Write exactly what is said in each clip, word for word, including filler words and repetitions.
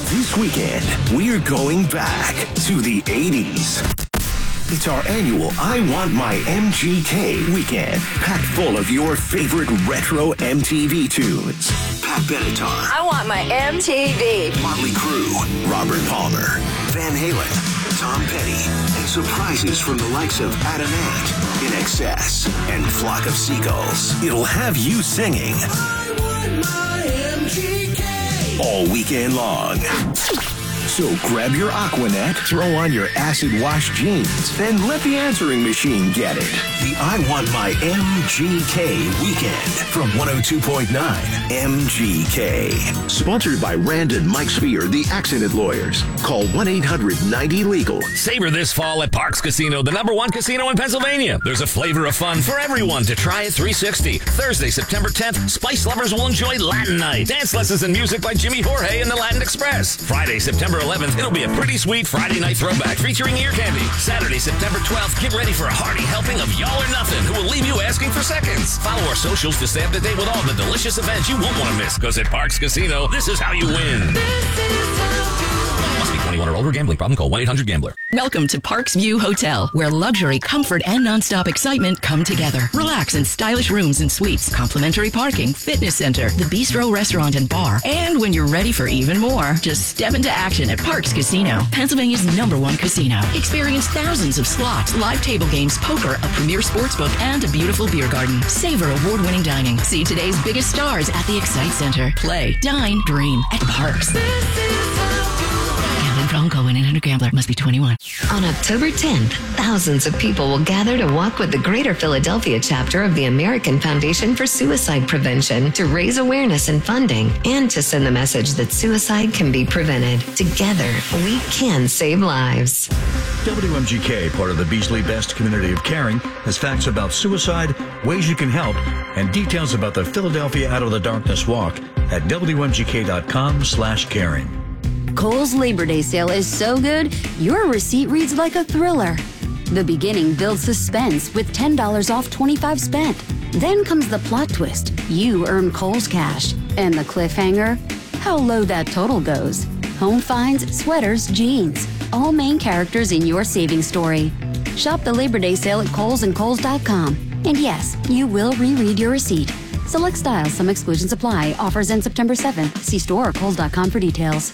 This weekend, we're going back to the eighties. It's our annual I Want My M G K weekend, packed full of your favorite retro M T V tunes. Pat Benatar. I want my M T V. Motley Crue. Robert Palmer. Van Halen. Tom Petty. And surprises from the likes of Adam Ant, In Excess, and Flock of Seagulls. It'll have you singing I want my M G K all weekend long. So grab your Aquanet, throw on your acid-wash jeans, then let the answering machine get it. The I Want My M G K weekend from one oh two point nine M G K. Sponsored by Rand and Mike Spear, the accident lawyers. Call one eight hundred ninety legal. Savor this fall at Parks Casino, the number one casino in Pennsylvania. There's a flavor of fun for everyone to try at three sixty. Thursday, September tenth, Spice lovers will enjoy Latin Night. Dance lessons and music by Jimmy Jorge and the Latin Express. Friday, September eleventh, it'll be a pretty sweet Friday night throwback featuring ear candy. Saturday, September twelfth, get ready for a hearty helping of Y'all or Nothing, who will leave you asking for seconds. Follow our socials to stay up to date with all the delicious events you won't want to miss, because at Parks Casino, this is how you win. Must be twenty-one or older. Gambling problem? Call one eight hundred gambler. Welcome to Parks View Hotel, where luxury, comfort, and nonstop excitement come together. Relax in stylish rooms and suites, complimentary parking, fitness center, the bistro restaurant and bar. And when you're ready for even more, just step into action at Parks Casino, Pennsylvania's number one casino. Experience thousands of slots, live table games, poker, a premier sportsbook, and a beautiful beer garden. Savor award-winning dining. See today's biggest stars at the Excite Center. Play, dine, dream at Parks. Gambling problem? Call one eight hundred gambler. Must be twenty-one. On October tenth, thousands of people will gather to walk with the Greater Philadelphia chapter of the American Foundation for Suicide Prevention to raise awareness and funding and to send the message that suicide can be prevented. Together, we can save lives. W M G K, part of the Beasley Best Community of Caring, has facts about suicide, ways you can help, and details about the Philadelphia Out of the Darkness Walk at W M G K dot com slash caring. Kohl's Labor Day sale is so good, your receipt reads like a thriller. The beginning builds suspense with ten dollars off twenty-five spent. Then comes the plot twist. You earn Kohl's cash. And the cliffhanger? How low that total goes. Home finds, sweaters, jeans. All main characters in your savings story. Shop the Labor Day sale at Kohl's and Kohl's dot com. And yes, you will reread your receipt. Select styles, some exclusions apply. Offers end September seventh. See store or Kohl's dot com for details.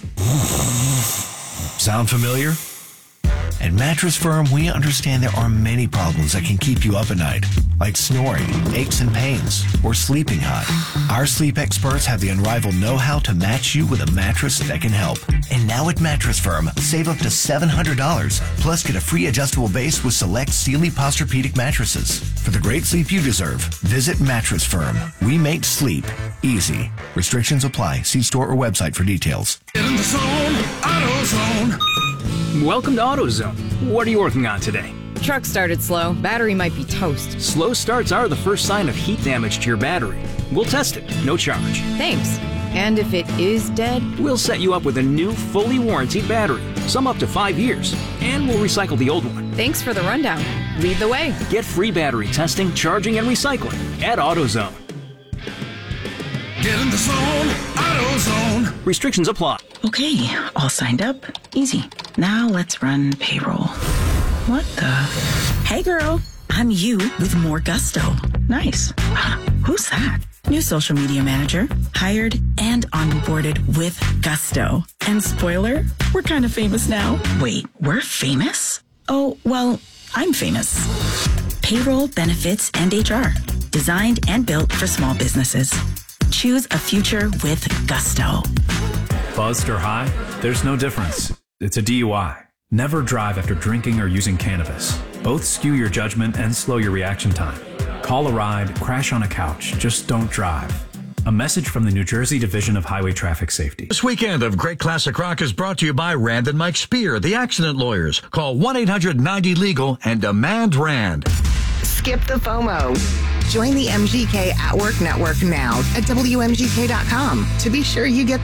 Sound familiar? At Mattress Firm, we understand there are many problems that can keep you up at night, like snoring, aches and pains, or sleeping hot. Our sleep experts have the unrivaled know-how to match you with a mattress that can help. And now at Mattress Firm, save up to seven hundred dollars, plus get a free adjustable base with select Sealy Posturepedic mattresses. For the great sleep you deserve, visit Mattress Firm. We make sleep easy. Restrictions apply. See store or website for details. In the zone, AutoZone. Welcome to AutoZone. What are you working on today? Truck started slow. Battery might be toast. Slow starts are the first sign of heat damage to your battery. We'll test it, no charge. Thanks. And if it is dead? We'll set you up with a new, fully warranted battery, some up to five years, and we'll recycle the old one. Thanks for the rundown. Lead the way. Get free battery testing, charging, and recycling at AutoZone. Get in the zone, AutoZone. Restrictions apply. Okay, all signed up. Easy. Now let's run payroll. What the? Hey girl, I'm you with more gusto. Nice. Who's that? New social media manager, hired and onboarded with gusto. And spoiler, we're kind of famous now. Wait, we're famous? Oh, well, I'm famous. Payroll, benefits, and H R. Designed and built for small businesses. Choose a future with gusto. Buzzed or high? There's no difference. It's a D U I. Never drive after drinking or using cannabis. Both skew your judgment and slow your reaction time. Call a ride, crash on a couch, just don't drive. A message from the New Jersey Division of Highway Traffic Safety. This weekend of Great Classic Rock is brought to you by Rand and Mike Spear, the accident lawyers. Call one eight hundred ninety legal and demand Rand. Skip the FOMO. Join the M G K at Work Network now at W M G K dot com to be sure you get the